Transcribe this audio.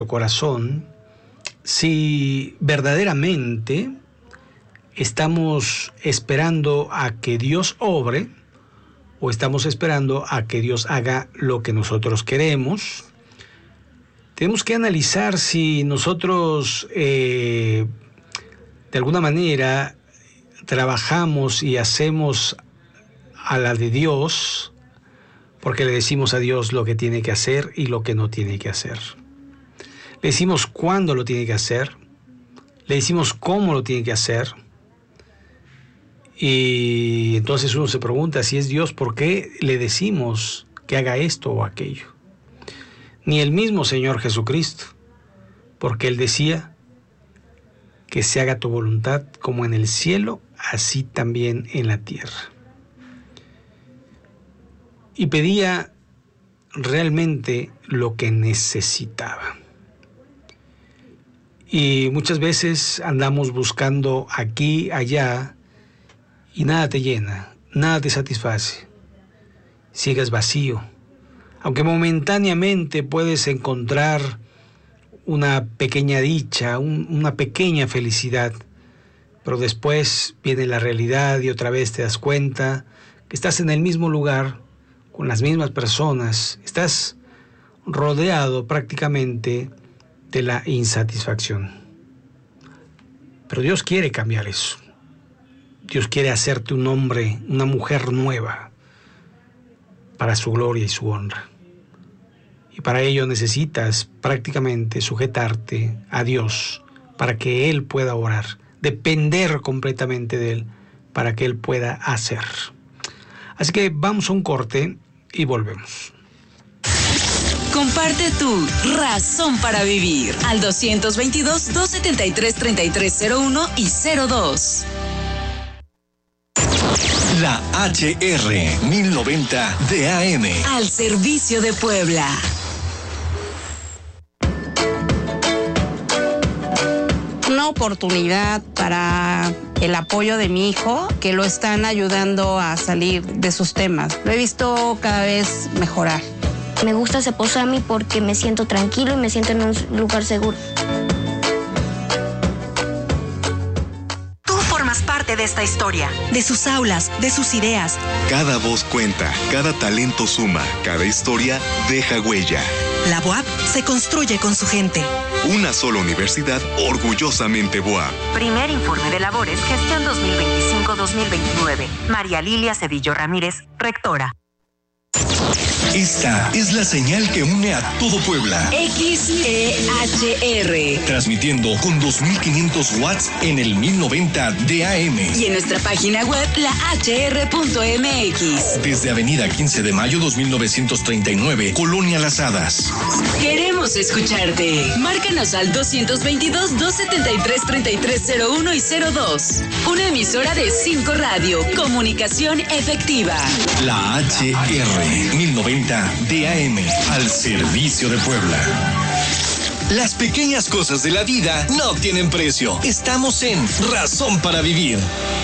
corazón si verdaderamente estamos esperando a que Dios obre o estamos esperando a que Dios haga lo que nosotros queremos. Tenemos que analizar si nosotros de alguna manera trabajamos y hacemos a la de Dios porque le decimos a Dios lo que tiene que hacer y lo que no tiene que hacer. Le decimos cuándo lo tiene que hacer, le decimos cómo lo tiene que hacer. Y entonces uno se pregunta, si es Dios, ¿por qué le decimos que haga esto o aquello? Ni el mismo Señor Jesucristo, porque Él decía que se haga tu voluntad como en el cielo, así también en la tierra. Y pedía realmente lo que necesitaba. Y muchas veces andamos buscando aquí, allá, y nada te llena, nada te satisface. Sigues vacío. Aunque momentáneamente puedes encontrar una pequeña dicha, una pequeña felicidad, pero después viene la realidad y otra vez te das cuenta que estás en el mismo lugar, con las mismas personas, estás rodeado prácticamente de la insatisfacción. Pero Dios quiere cambiar eso. Dios quiere hacerte un hombre, una mujer nueva, para su gloria y su honra. Y para ello necesitas prácticamente sujetarte a Dios para que Él pueda orar, depender completamente de Él para que Él pueda hacer. Así que vamos a un corte y volvemos. Comparte tu razón para vivir al 222-273-3301 y 02. La HR 1090 de AM. Al servicio de Puebla. Una oportunidad para el apoyo de mi hijo, que lo están ayudando a salir de sus temas. Lo he visto cada vez mejorar. Me gusta Ceposami porque me siento tranquilo y me siento en un lugar seguro. Tú formas parte de esta historia, de sus aulas, de sus ideas. Cada voz cuenta, cada talento suma, cada historia deja huella. La BUAP se construye con su gente. Una sola universidad orgullosamente BUAP. Primer informe de labores, gestión 2025-2029. María Lilia Cedillo Ramírez, rectora. Esta es la señal que une a todo Puebla. XEHR. Transmitiendo con 2500 watts en el 1090 de AM. Y en nuestra página web, lahr.mx. Desde Avenida 15 de Mayo 2939, Colonia Las Hadas. Queremos escucharte. Márcanos al 222-273-3301 y 02. Una emisora de 5 Radio. Comunicación efectiva. La HR 1090 de AM, al servicio de Puebla. Las pequeñas cosas de la vida no tienen precio. Estamos en Razón para Vivir.